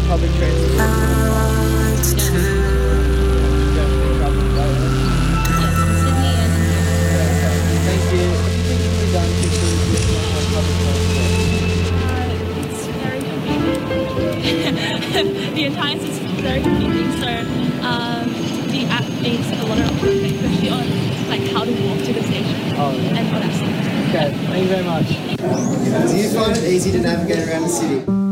public transport? Sydney and Thank you. What do you think can be done to improve this on public transport? it's very convenient. The entire system is very convenient. So the app makes a lot of improvement, especially on like how to walk to the station and all that stuff. Okay, thank you very much. Do you find it easy to navigate around the city?